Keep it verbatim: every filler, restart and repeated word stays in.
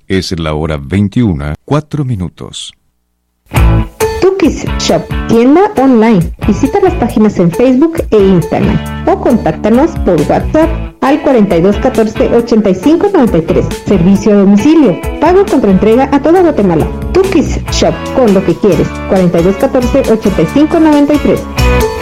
Es la hora veintiuna, cuatro minutos. Tukis Shop, tienda online. Visita las páginas en Facebook e Instagram o contáctanos por WhatsApp al cuarenta y dos catorce ochenta y cinco noventa y tres. Servicio a domicilio. Pago contra entrega a toda Guatemala. Tukis Shop, con lo que quieres. cuarenta y dos catorce ochenta y cinco noventa y tres.